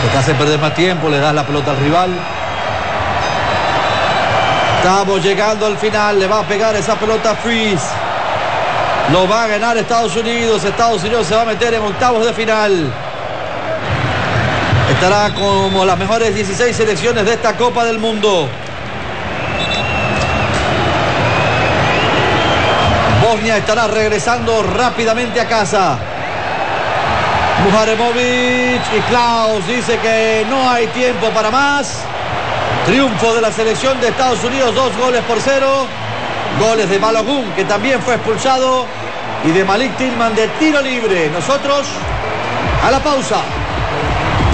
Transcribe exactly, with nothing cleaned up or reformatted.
Te hace perder más tiempo, le das la pelota al rival. Estamos llegando al final, le va a pegar esa pelota a Freeze. Lo va a ganar Estados Unidos. Estados Unidos se va a meter en octavos de final. Estará como las mejores dieciséis selecciones de esta Copa del Mundo. Bosnia estará regresando rápidamente a casa. Muharemovic y Klaus dice que no hay tiempo para más. Triunfo de la selección de Estados Unidos, dos goles por cero. Goles de Balogun, que también fue expulsado, y de Malik Tillman de tiro libre. Nosotros a la pausa.